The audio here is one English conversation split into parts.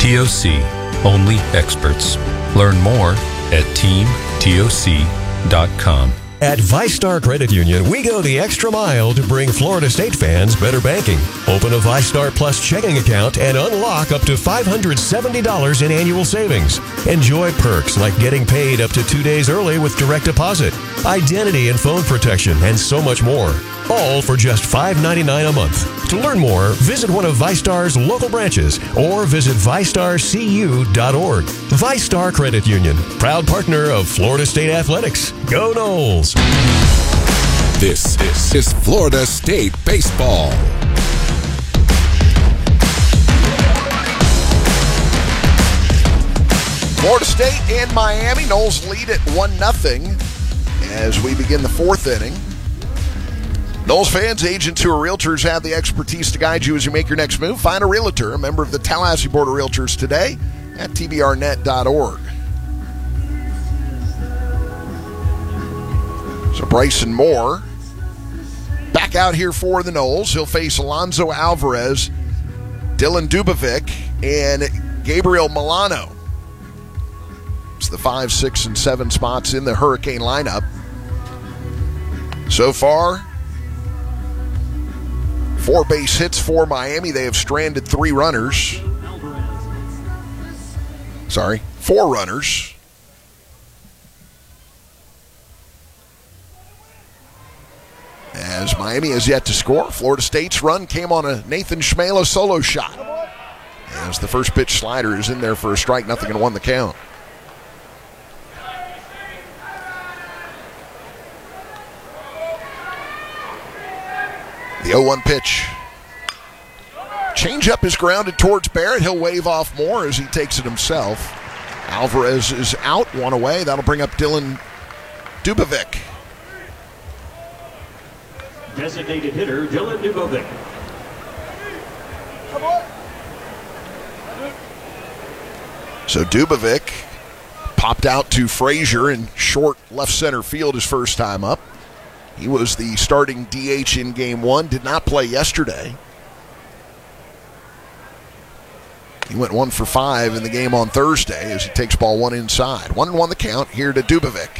TOC, only experts. Learn more at teamtoc.com. At ViStar Credit Union, we go the extra mile to bring Florida State fans better banking. Open a ViStar Plus checking account and unlock up to $570 in annual savings. Enjoy perks like getting paid up to 2 days early with direct deposit, identity and phone protection, and so much more. All for just $5.99 a month. To learn more, visit one of ViStar's local branches or visit ViStarCU.org. ViStar Credit Union, proud partner of Florida State Athletics. Go Noles! This is Florida State Baseball. Florida State and Miami. Noles lead at 1-0 as we begin the fourth inning. Noles fans, agents who are realtors have the expertise to guide you as you make your next move. Find a realtor, a member of the Tallahassee Board of Realtors today at tbrnet.org. So Bryson Moore back out here for the Noles. He'll face Alonso Alvarez, Dylan Dubovic, and Gabriel Milano. It's the 5, 6, and 7 spots in the Hurricane lineup. So far, 4 base hits for Miami. They have stranded 4 runners. As Miami has yet to score. Florida State's run came on a Nathan Schmela solo shot. As the first pitch slider is in there for a strike, 0-1 the count. The 0-1 pitch. Changeup is grounded towards Barrett. He'll wave off Moore as he takes it himself. Alvarez is out, 1 away. That'll bring up Dylan Dubovic. Designated hitter, Dylan Dubovic. So Dubovic popped out to Frazier in short left center field his first time up. He was the starting DH in Game 1, did not play yesterday. He went 1 for 5 in the game on Thursday as he takes ball 1 inside. 1-1 the count here to Dubovic.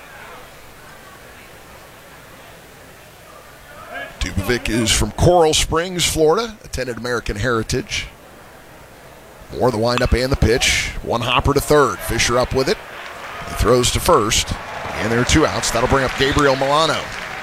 Dubovic is from Coral Springs, Florida, attended American Heritage. Moore the windup and the pitch. 1 hopper to third. Fisher up with it. He throws to first. And there are 2 outs. That'll bring up Gabriel Milano.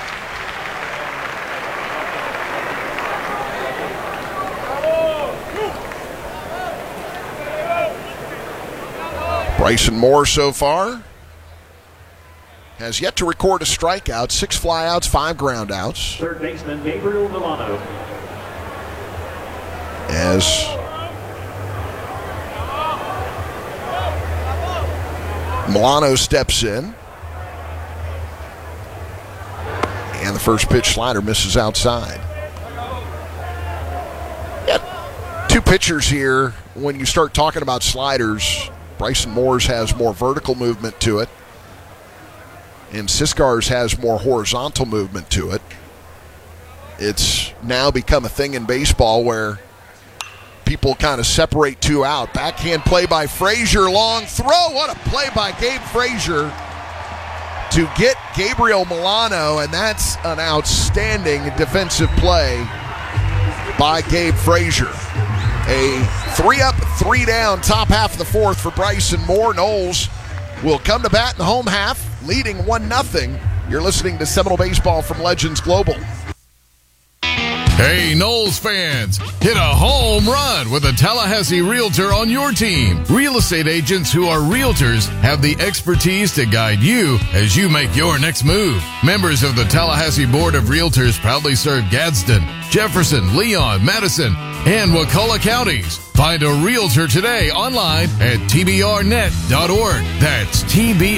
Bryson Moore so far has yet to record a strikeout. 6 flyouts, 5 groundouts. Third baseman Gabriel Milano. As Milano steps in. And the first pitch slider misses outside. Got 2 pitchers here. When you start talking about sliders, Bryson Moore's has more vertical movement to it. And Siskar's has more horizontal movement to it. It's now become a thing in baseball where people kind of separate 2 out. Backhand play by Frazier, long throw. What a play by Gabe Frazier to get Gabriel Milano, and that's an outstanding defensive play by Gabe Frazier. A 3 up, 3 down, top half of the fourth for Bryson Moore. Noles will come to bat in the home half, leading 1-0. You're listening to Seminole Baseball from Legends Global. Hey, Noles fans, hit a home run with a Tallahassee Realtor on your team. Real estate agents who are realtors have the expertise to guide you as you make your next move. Members of the Tallahassee Board of Realtors proudly serve Gadsden, Jefferson, Leon, Madison, and Wakulla counties. Find a realtor today online at tbrnet.org. That's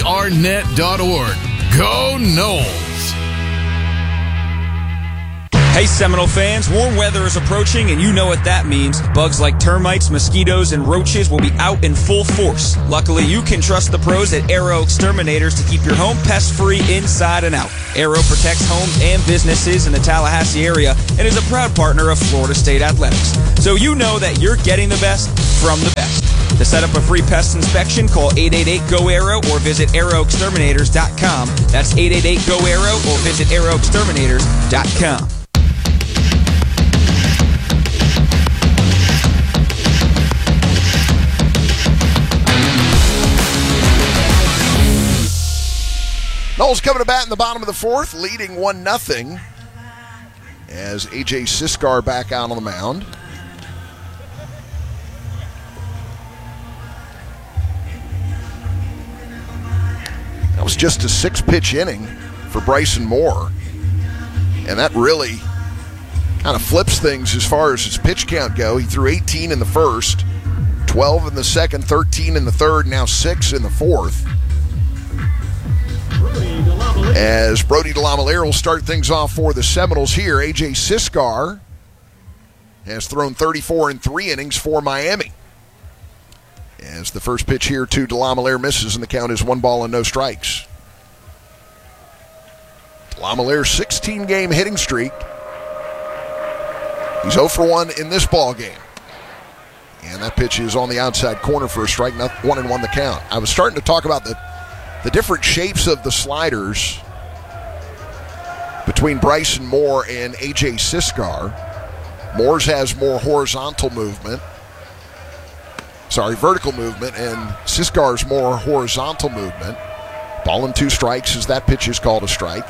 tbrnet.org. Go Noles! Hey Seminole fans, warm weather is approaching and you know what that means. Bugs like termites, mosquitoes, and roaches will be out in full force. Luckily, you can trust the pros at Arrow Exterminators to keep your home pest-free inside and out. Arrow protects homes and businesses in the Tallahassee area and is a proud partner of Florida State Athletics. So you know that you're getting the best from the best. To set up a free pest inspection, call 888-GO-ARROW or visit arrowexterminators.com. That's 888-GO-ARROW or visit arrowexterminators.com. Noles coming to bat in the bottom of the fourth, leading 1-0 as A.J. Siskar back out on the mound. That was just a 6-pitch inning for Bryson Moore, and that really kind of flips things as far as his pitch count go. He threw 18 in the first, 12 in the second, 13 in the third, now 6 in the fourth. As Brody DeLamielleure will start things off for the Seminoles here. A.J. Siskar has thrown 34 in 3 innings for Miami. As the first pitch here to DeLamielleure misses, and the count is 1 ball and no strikes. DeLamielleure 16-game hitting streak. He's 0 for 1 in this ball game. And that pitch is on the outside corner for a strike, 1-1 the count. I was starting to talk about the different shapes of the sliders between Bryson Moore and A.J. Siskar. Moore's has more vertical movement, and Siskar's more horizontal movement. Ball and 2 strikes as that pitch is called a strike.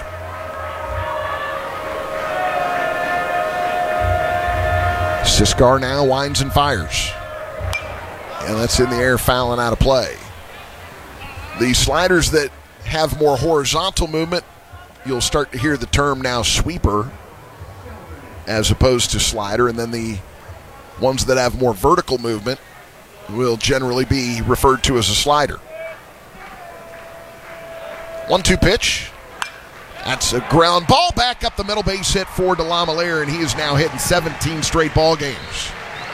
Siskar now winds and fires. And that's in the air, fouling out of play. The sliders that have more horizontal movement, you'll start to hear the term now sweeper as opposed to slider, and then the ones that have more vertical movement will generally be referred to as a slider. 1-2 pitch. That's a ground ball back up the middle, base hit for DeLamielleure, and he is now hitting 17 straight ball games.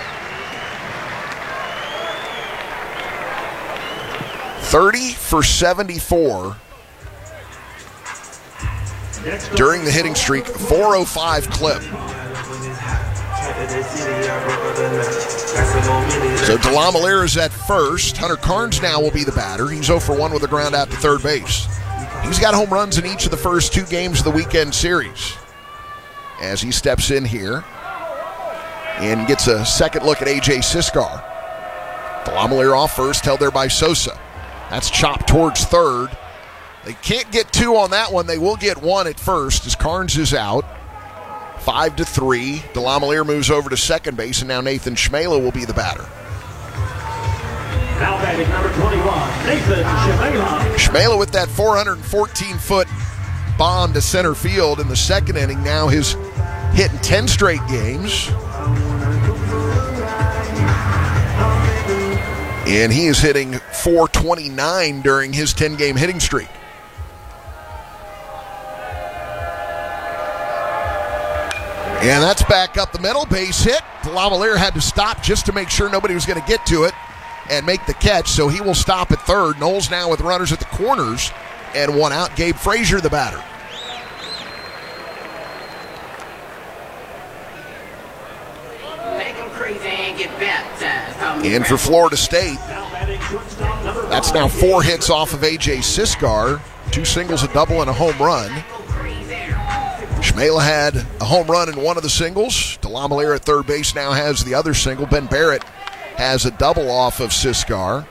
.30 for 74 during the hitting streak, 405 clip. So DeLamielleure is at first. Hunter Carnes now will be the batter. He's 0 for 1 with a ground out to third base. He's got home runs in each of the first 2 games of the weekend series. As he steps in here and gets a second look at A.J. Siskar. DeLamielleure off first, held there by Sosa. That's chopped towards third. They can't get 2 on that one. They will get 1 at first as Carnes is out. 5-3. DeLamielleure moves over to second base, and now Nathan Schmela will be the batter. Now batting number 21, Nathan Schmela. Schmela with that 414-foot bomb to center field in the second inning. Now he's hitting 10 straight games. And he is hitting .429 during his 10-game hitting streak. And that's back up the middle, base hit. DeLamielleure had to stop just to make sure nobody was going to get to it and make the catch, so he will stop at third. Noles now with runners at the corners and 1 out. Gabe Frazier, the batter. Make them crazy and get baptized. And for Florida State, that's now 4 hits off of A.J. Siskar, 2 singles, a double, and a home run. Schmela had a home run in 1 of the singles. DeLamielleure at third base now has the other single. Ben Barrett has a double off of Siskar.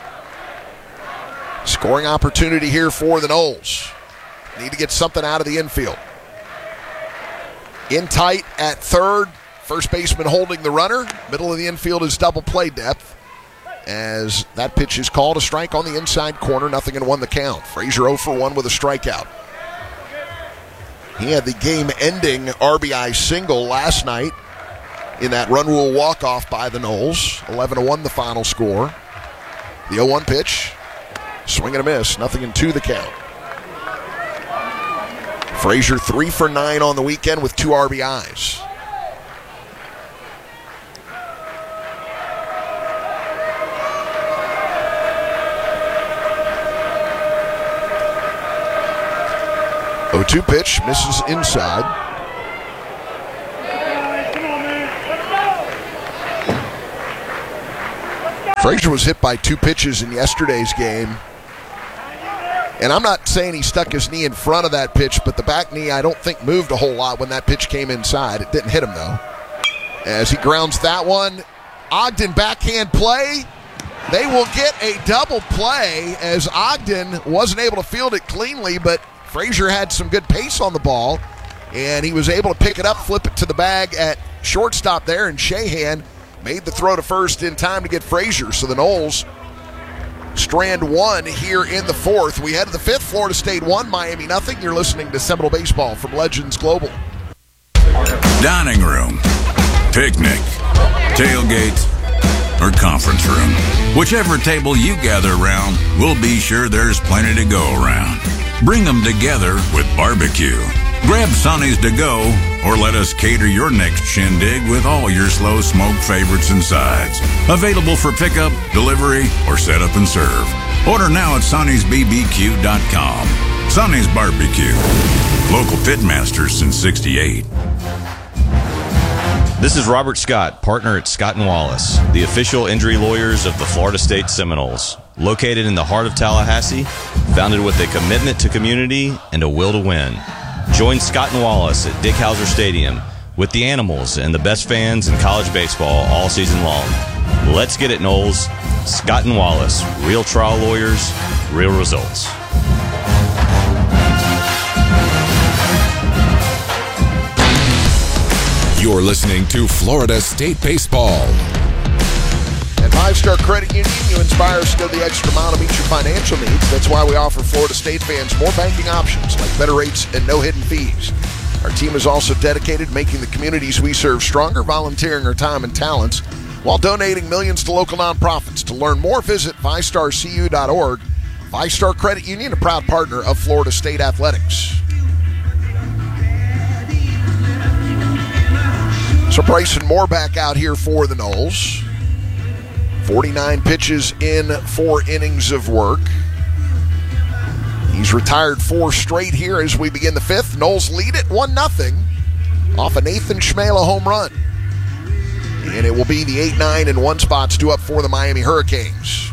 Scoring opportunity here for the Noles. Need to get something out of the infield. In tight at third. First baseman holding the runner. Middle of the infield is double play depth. As that pitch is called a strike on the inside corner. 0-1 the count. Frazier 0 for 1 with a strikeout. He had the game-ending RBI single last night in that run rule walk-off by the Noles. 11-1 the final score. The 0-1 pitch. Swing and a miss. 0-2 the count. Frazier 3 for 9 on the weekend with 2 RBIs. Oh, 2 pitch, misses inside. Frazier was hit by 2 pitches in yesterday's game. And I'm not saying he stuck his knee in front of that pitch, but the back knee I don't think moved a whole lot when that pitch came inside. It didn't hit him, though. As he grounds that one, Ogden backhand play. They will get a double play as Ogden wasn't able to field it cleanly, but Frazier had some good pace on the ball, and he was able to pick it up, flip it to the bag at shortstop there, and Shahan made the throw to first in time to get Frazier. So the Noles strand 1 here in the 4th. We head to the 5th. Florida State 1, Miami nothing. You're listening to Seminole Baseball from Legends Global. Dining room, picnic, tailgate, or conference room. Whichever table you gather around, we'll be sure there's plenty to go around. Bring them together with barbecue. Grab Sonny's to go, or let us cater your next shindig with all your slow smoke favorites and sides. Available for pickup, delivery, or set up and serve. Order now at Sonny'sBBQ.com. Sonny's Barbecue. Local pitmasters since '68. This is Robert Scott, partner at Scott & Wallace, the official injury lawyers of the Florida State Seminoles. Located in the heart of Tallahassee, founded with a commitment to community and a will to win. Join Scott & Wallace at Dick Hauser Stadium with the Animals and the best fans in college baseball all season long. Let's get it, Noles. Scott & Wallace, real trial lawyers, real results. You're listening to Florida State Baseball. At Five Star Credit Union, you inspire us to go the extra mile to meet your financial needs. That's why we offer Florida State fans more banking options like better rates and no hidden fees. Our team is also dedicated to making the communities we serve stronger, volunteering our time and talents while donating millions to local nonprofits. To learn more, visit FiveStarCU.org. Five Star Credit Union, a proud partner of Florida State Athletics. So Bryson Moore back out here for the Noles. 49 pitches in 4 innings of work. He's retired 4 straight here as we begin the 5th. Noles lead it 1-0 off a Nathan Schmela home run. And it will be the 8, 9, and 1 spots due up for the Miami Hurricanes.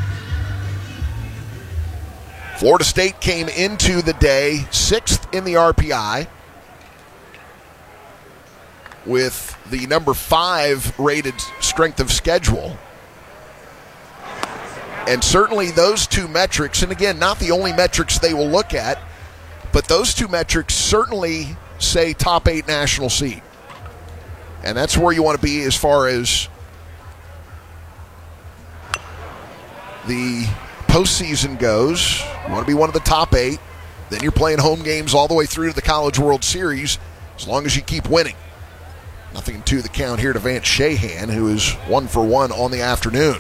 Florida State came into the day 6th in the RPI, with the number 5 rated strength of schedule. And certainly those 2 metrics, and again, not the only metrics they will look at, but those 2 metrics certainly say top 8 national seed. And that's where you want to be as far as the postseason goes. You want to be one of the top 8. Then you're playing home games all the way through to the College World Series as long as you keep winning. Nothing to the count here to Vance Shahan, who is 1 for 1 on the afternoon.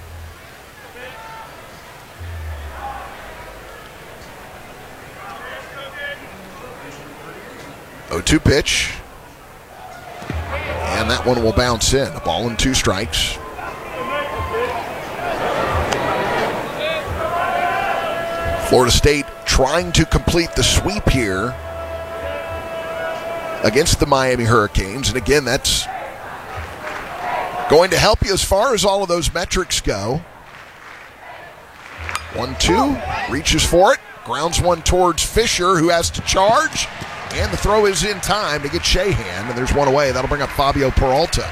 0-2 pitch. And that one will bounce in. A ball and 2 strikes. Florida State trying to complete the sweep here against the Miami Hurricanes. And again, that's going to help you as far as all of those metrics go. 1-2, reaches for it, grounds one towards Fisher, who has to charge, and the throw is in time to get Shahan, and there's one away. That'll bring up Fabio Peralta.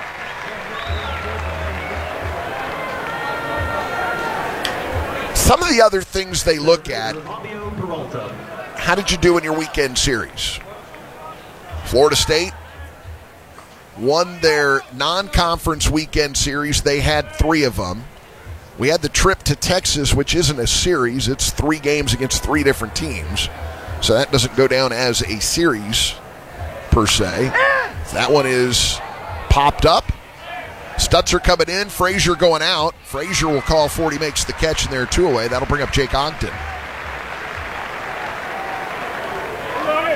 Some of the other things they look at, how did you do in your weekend series? Florida State won their non-conference weekend series. They had 3 of them. We had the trip to Texas, which isn't a series. It's 3 games against 3 different teams. So that doesn't go down as a series, per se. That one is popped up. Stutzer coming in, Frazier going out. Frazier will call 40, makes the catch, and there are 2 away. That'll bring up Jake Ogden.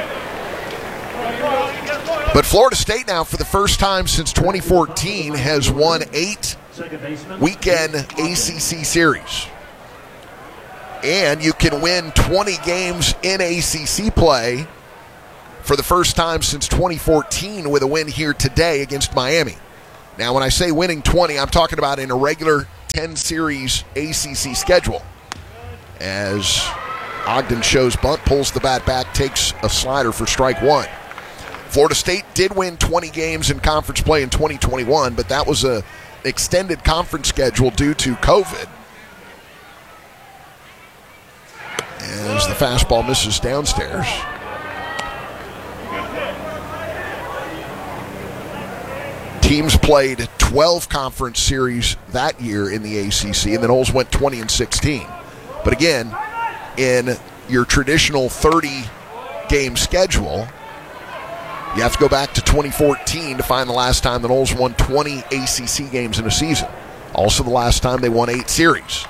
But Florida State now, for the first time since 2014, has won 8 weekend ACC series. And you can win 20 games in ACC play for the first time since 2014 with a win here today against Miami. Now, when I say winning 20, I'm talking about in a regular 10-series ACC schedule. As Ogden shows bunt, pulls the bat back, takes a slider for strike one. Florida State did win 20 games in conference play in 2021, but that was an extended conference schedule due to COVID. As the fastball misses downstairs. Teams played 12 conference series that year in the ACC, and the Noles went 20-16. But again, in your traditional 30-game schedule, you have to go back to 2014 to find the last time the Noles won 20 ACC games in a season. Also the last time they won 8 series.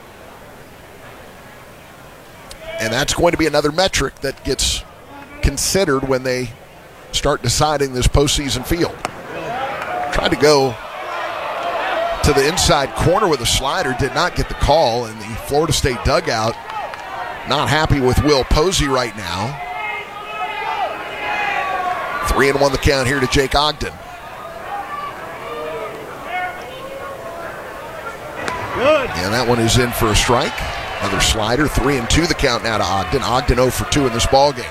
And that's going to be another metric that gets considered when they start deciding this postseason field. Tried to go to the inside corner with a slider, did not get the call, and the Florida State dugout not happy with Will Posey right now. 3-1 the count here to Jake Ogden. Good. And that one is in for a strike. Another slider, 3-2 the count now to Ogden. Ogden 0 for 2 in this ballgame.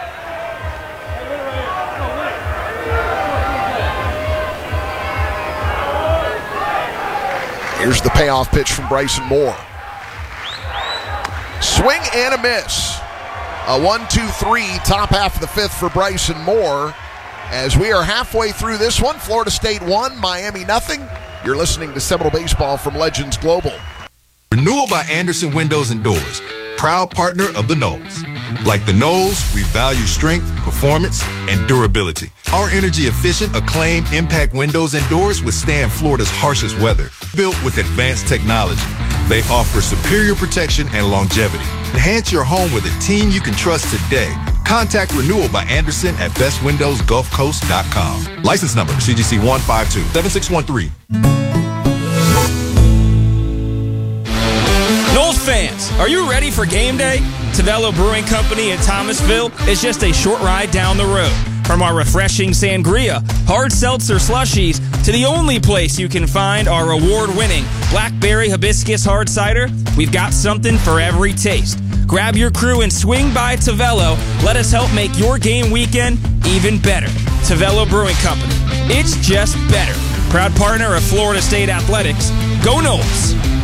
Here's the payoff pitch from Bryson Moore. Swing and a miss. A 1-2-3, top half of the 5th for Bryson Moore. As we are halfway through this one, Florida State 1, Miami nothing. You're listening to Seminole Baseball from Legends Global. Renewal by Anderson Windows and Doors, proud partner of the Noles. Like the Noles, we value strength, performance, and durability. Our energy-efficient, acclaimed impact windows and doors withstand Florida's harshest weather. Built with advanced technology, they offer superior protection and longevity. Enhance your home with a team you can trust today. Contact Renewal by Anderson at bestwindowsgulfcoast.com. License number CGC 1527613. Noles fans, are you ready for game day? Tavello Brewing Company in Thomasville is just a short ride down the road. From our refreshing sangria, hard seltzer slushies, to the only place you can find our award-winning Blackberry Hibiscus Hard Cider, we've got something for every taste. Grab your crew and swing by Tavello. Let us help make your game weekend even better. Tavello Brewing Company. It's just better. Proud partner of Florida State Athletics. Go Noles!